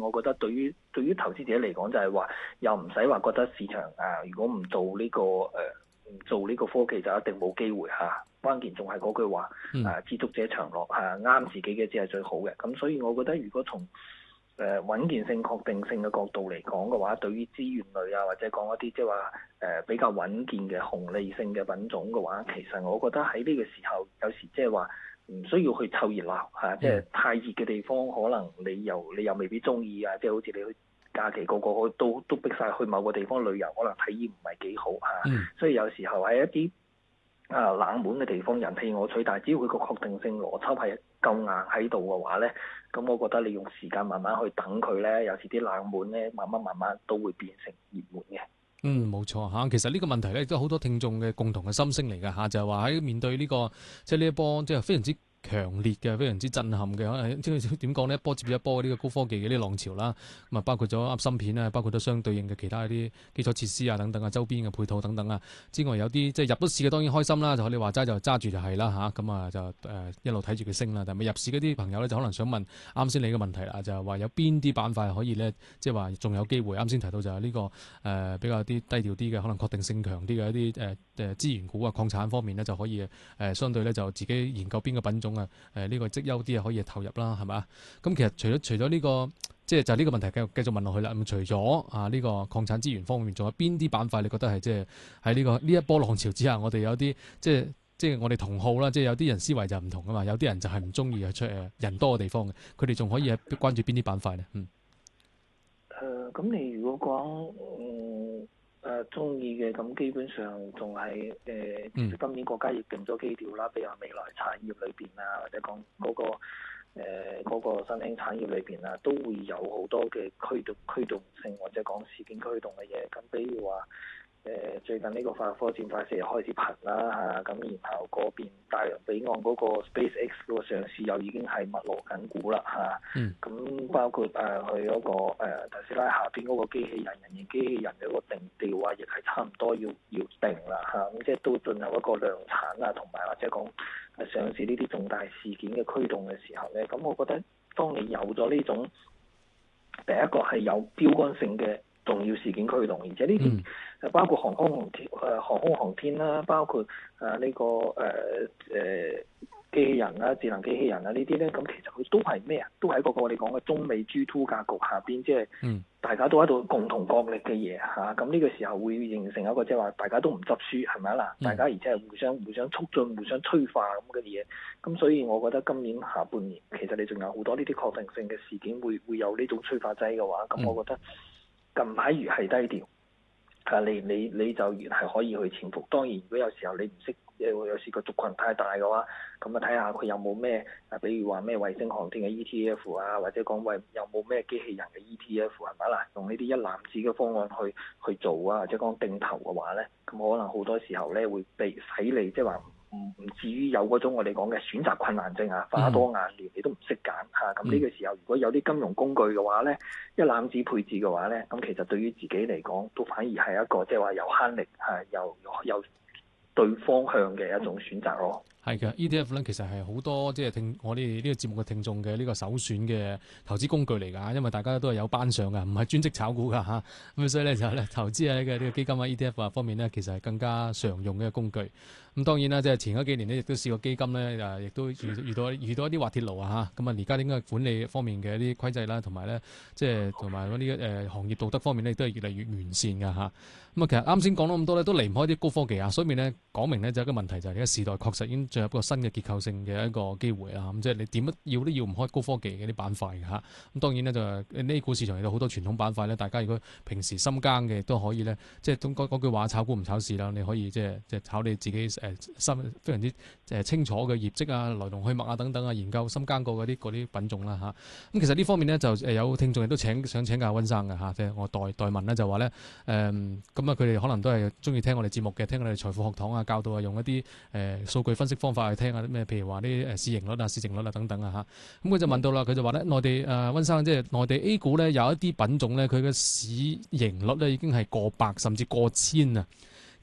我覺得對於投資者嚟講就係話，又唔使話覺得市場如果唔做呢個唔做呢個科技就一定冇機會嚇。關鍵仲係嗰句話知足者常樂啱自己嘅只係最好嘅。咁所以我覺得如果從穩健性、確定性嘅角度嚟講嘅話，對於資源類或者講一啲即係話比較穩健嘅紅利性嘅品種嘅話，其實我覺得喺呢個時候有時即係話唔需要去湊熱鬧即係太熱嘅地方，可能你又未必中意即係好似你去假期個都逼晒去某個地方旅遊，可能體驗唔係幾好所以有時候喺一啲冷門嘅地方人棄我取，但係只要佢個確定性邏輯係夠硬喺度嘅話咧，咁我覺得你用時間慢慢去等佢咧，有時啲冷門咧慢慢都會變成熱門嘅。 冇錯嚇。其實呢個問題咧，亦都好多聽眾嘅共同嘅心聲嚟㗎嚇，就係話喺面對呢個即係呢一波即係非常之強烈嘅、非常之震撼嘅，可能即係點講呢？一波接住一波呢個高科技嘅呢啲浪潮啦，咁啊包括咗噏芯片啊，包括咗相對應嘅其他一啲基礎設施啊等等啊，周邊嘅配套等等啊之外，有啲即係入咗市嘅當然開心啦，就你話齋就揸住就係啦嚇，咁啊就一路睇住佢升啦。但係未入市嗰啲朋友咧，就可能想問啱先你嘅問題啦，就係話有邊啲板塊可以咧，即係話仲有機會？啱先提到就係呢個比較啲低調啲嘅，可能確定性強啲嘅一啲資源股啊、礦產方面咧就可以相對咧就自己研究邊個品種。呢個績優啲可以投入啦，係嘛？咁其實除咗呢個，即係就呢個問題繼續問落去啦。咁除咗呢個礦產資源方面，仲有邊啲板塊你覺得係即係喺呢一波浪潮之下，我哋有啲即係我哋同好啦，即係有啲人思維就唔同噶嘛，有啲人就係唔中意出人多嘅地方嘅，佢哋仲可以關注邊啲板塊咧？ 咁你如果講中意嘅，咁基本上仲係今年國家亦定咗基調啦，譬如話未來產業裏邊或者講嗰個新興產業裏邊都會有好多嘅驅動性或者講事件驅動嘅嘢。咁比如話最近呢個化科戰快4又開始頻啦咁然後嗰邊大洋彼岸嗰個 SpaceX 嗰個上市又已經係密鑼緊鼓啦咁包括佢嗰個特斯拉下邊嗰個機器人人形機器人嘅個定調亦係差唔多要定啦咁即係都進入一個量產同埋或者講上市呢啲重大事件嘅驅動嘅時候咧，咁我覺得當你有咗呢種第一個係有標杆性嘅重要事件驅動，而且呢啲包括航空航天啦，包括呢個機器人啦、智能機器人啦呢啲咧，咁其實佢都係咩啊？都係一個我哋講嘅中美 G2 格局下邊，即係大家都喺度共同角力嘅嘢咁呢個時候會形成一個即係話大家都唔執輸係咪啊？大家而且係互相促進、互相催化咁嘅嘢。咁所以我覺得今年下半年其實你仲有好多呢啲確定性嘅事件會有呢種催化劑嘅話，咁我覺得近排越係低調你就越係可以去潛伏。當然如果有時候你唔識有時個族群太大嘅話，咁睇下佢有冇咩比如話咩衛星航天嘅 ETF 或者講有冇咩機器人嘅 ETF 係咪啦？用呢啲一籃子嘅方案去做或者講定投嘅話咧，咁可能好多時候咧會被使你即係話唔至於有嗰種我哋講嘅選擇困難症花多眼亂，你都唔識揀咁呢個時候如果有啲金融工具嘅話咧，一籃子配置嘅話咧，咁其實對於自己嚟講都反而係一個即係話有慳力有對方向嘅一種選擇咯。 係嘅 ETF 咧，其實係好多即係聽我哋呢個節目嘅聽眾嘅呢個首選嘅投資工具嚟㗎，因為大家都係有班上㗎，唔係專職炒股㗎咁所以咧就咧投資喺呢個基金ETF 方面咧，其實係更加常用嘅工具。咁當然啦，即係前嗰幾年咧，亦都試過基金咧，亦都遇到一啲滑鐵盧咁而家應該管理方面嘅一啲規制啦，同埋咧即係同埋嗰啲行業道德方面咧，都係越嚟越完善㗎咁其實啱先講咗咁多咧，都離唔開啲高科技所以面咧講明咧就有一個問題就係呢個時代確實已經進入一個新嘅結構性嘅一個機會咁即係你點都要唔開高科技嘅啲板塊嘅咁當然咧就呢股市場有好多傳統板塊咧，大家如果平時深耕嘅都可以咧，即係嗰句話炒股唔炒市啦，你可以即係炒你自己非常之清楚嘅業績來龍去脈等等研究深耕過嗰啲品種啦咁其實呢方面咧就有聽眾亦都想請教溫生嘅即係我代問咧就話咧咁佢哋可能都係中意聽我哋節目嘅，聽我哋財富學堂教導用一啲數據分析方法去聽啲咩，譬如話啲市盈率市淨率等等咁佢就問到啦，佢就話咧內地溫生即係內地 A 股咧有一啲品種咧，佢嘅市盈率咧已經係過百甚至過千咁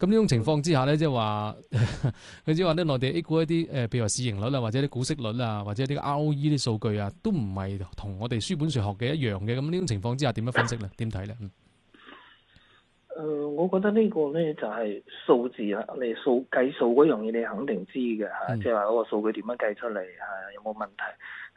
咁呢種情況之下咧，即係話佢只話咧內地 A 股一啲譬如話市盈率啊，或者啲股息率啊，或者啲 ROE 啲數據啊，都唔係同我哋書本上學嘅一樣嘅。咁呢種情況之下點樣分析咧？點睇咧？ 我覺得呢個咧就係數字啦，你計數嗰樣嘢你肯定知嘅嚇，即係話嗰個數據點樣計出嚟嚇，有冇問題？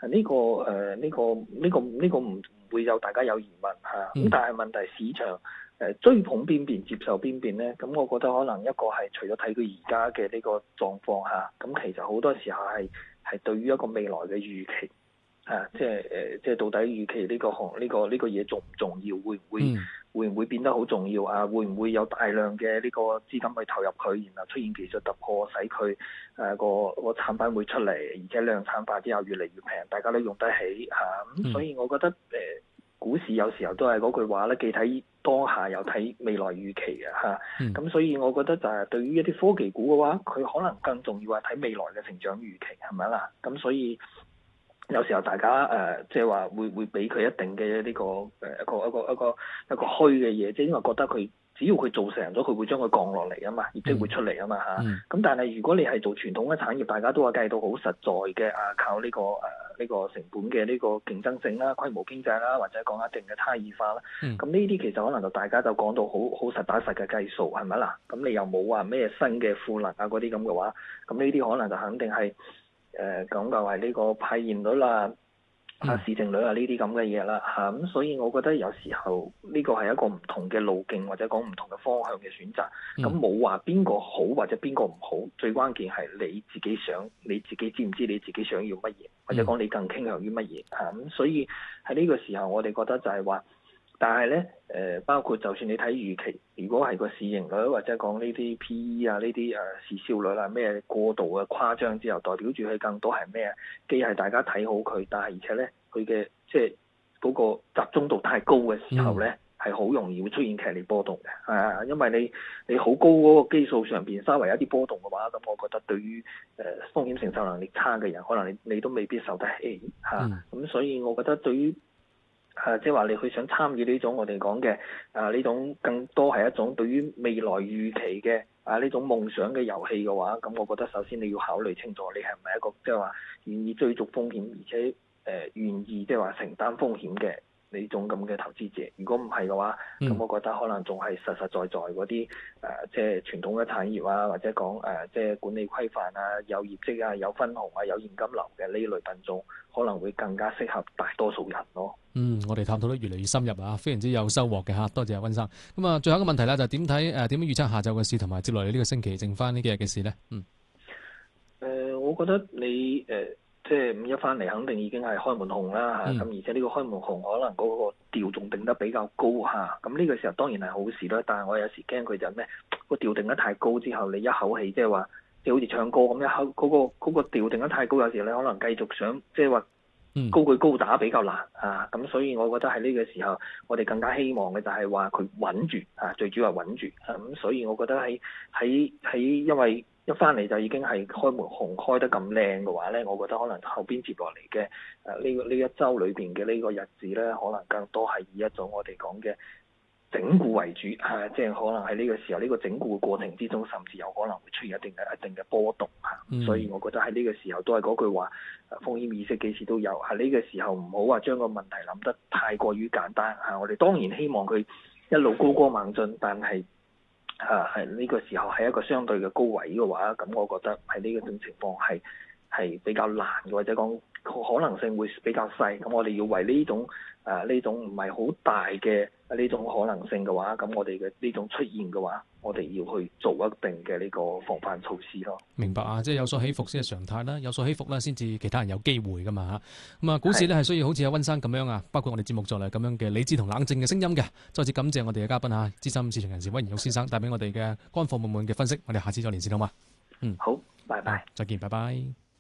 呢個唔會有大家有疑問嚇。咁但係問題市場追捧邊邊接受邊邊咧？咁我覺得可能一個係除咗睇佢而家嘅呢個狀況嚇，咁其實好多時候係對於一個未來嘅預期。即係到底預期呢個嘢重唔重要？會唔會變得好重要啊？會唔會有大量嘅呢個資金去投入佢，然後出現技術突破，使佢個產品會出嚟，而且量產化之後越嚟越平，大家都用得起嚇。咁所以我覺得股市有時候都係嗰句話咧，既睇當下又睇未來預期嘅嚇。咁所以我覺得就係對於一啲科技股嘅話，佢可能更重要係睇未來嘅成長預期係咪啦？咁所以有時候大家即係話會俾佢一定嘅呢個一個虛嘅嘢，即係因為覺得佢只要佢做成咗，佢會將佢降落嚟啊嘛，業績會出嚟啊嘛嚇。咁但係如果你係做傳統嘅產業，大家都話計到好實在嘅靠呢個成本嘅呢個競爭性啦、規模經濟啦，或者講一定嘅差異化啦。咁呢啲其實可能就大家就講到好實打實嘅計數係咪啦？咁你又冇話咩新嘅賦能啊嗰啲咁嘅話，咁呢啲可能就肯定係。講就係呢個派現率啦、市淨率啊呢啲咁嘅嘢啦嚇，咁所以我覺得有時候呢個係一個唔同嘅路徑或者講唔同嘅方向嘅選擇，咁冇話邊個好或者邊個唔好，最關鍵係你自己想，你自己知唔知你自己想要乜嘢，或者講你更傾向於乜嘢嚇，咁所以喺呢個時候我哋覺得就係話。但係咧，包括就算你睇預期，如果係個市盈率或者講呢啲 PE 啊，呢啲市銷率啊，咩過度嘅誇張之後，代表住佢更多係咩啊？既係大家睇好佢，但係而且咧，佢嘅即係嗰個集中度太高嘅時候咧，係好容易會出現劇烈波動嘅。因為你好高嗰個基數上邊稍為有一啲波動嘅話，咁我覺得對於風險承受能力差嘅人，可能你都未必受得起嚇。咁所以我覺得對於即係話你去想參與呢種我哋講嘅呢種更多係一種對於未來預期嘅呢種夢想嘅遊戲嘅話，咁我覺得首先你要考慮清楚你係唔係一個即係話願意追逐風險，而且願意即係話承擔風險嘅呢種咁嘅投資者。如果唔係嘅話，咁我覺得可能仲係實實在在嗰啲即係傳統嘅產業啊，或者講即係管理規範啊、有業績啊、有分紅啊、有現金流嘅呢類品種，可能會更加適合大多數人咯。 我哋探討得越嚟越深入啊，非常之有收穫嘅嚇，多謝阿溫生。咁啊，最後一個問題啦，就點睇點樣預測下晝嘅市同埋接落嚟呢個星期剩翻呢幾日嘅事咧？ 我覺得你即係五一翻嚟，肯定已經係開門紅啦嚇。咁而且呢個開門紅可能嗰個調仲定得比較高嚇。咁呢個時候當然係好事啦，但係我有時驚佢就咩個調定得太高之後，你一口氣即係話即係好似唱歌咁一口嗰個調定得太高，有時你可能繼續想即係話。高舉高打比較難咁所以我覺得喺呢個時候，我哋更加希望嘅就係話佢穩住最主要係穩住咁所以我覺得喺因為一翻嚟就已經係開門紅開得咁靚嘅話咧，我覺得可能後邊接落嚟嘅呢一週裏邊嘅呢個日子咧，可能更多係以一種我哋講嘅整固為主即係可能喺呢個時候呢個整固嘅過程之中，甚至有可能會出現一定嘅波動所以我覺得喺呢個時候都係嗰句話，風險意識幾時都有，喺呢個時候唔好話將個問題諗得太過於簡單我哋當然希望佢一路高歌猛進，但係係呢個時候係一個相對嘅高位嘅話，咁我覺得喺呢種情況係比較難嘅，或者講可能性會比較細。咁我哋要為呢種唔係好大嘅呢種可能性嘅話，咁我哋嘅呢種出現嘅話，我哋要去做一定嘅呢個防範措施咯。 明白啊，即係有所起伏先係常態啦，有所起伏啦先至其他人有機會噶嘛嚇。咁啊，股市咧係需要好似阿溫生咁樣啊，包括我哋節目在內咁樣嘅理智同冷靜嘅聲音嘅。再次感謝我哋嘅嘉賓資深市場人士溫賢玉先生帶俾我哋嘅乾貨滿滿嘅分析。我哋下次再連線好嘛？ 好，拜拜， 再見，拜拜。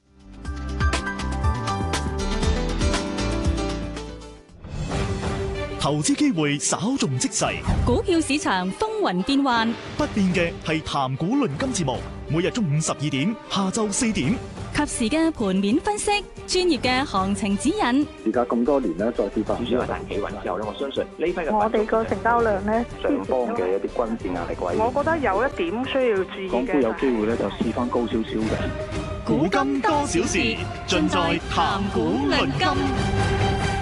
投資機會稍縱即逝， 股票市場風雲變幻， 不變嘅係談股論金節目，每日中午12點，下晝4點， 及時嘅盤面分析，專業嘅行情指引。 時隔咁多年咧，再次發主要係大企穩之後咧，我相信呢批嘅我哋個成交量咧， 上方嘅一啲均線壓力位， 我覺得有一點需要注意嘅， 港股有機會咧就試翻高少少嘅。 古今多少事，盡在談股論金。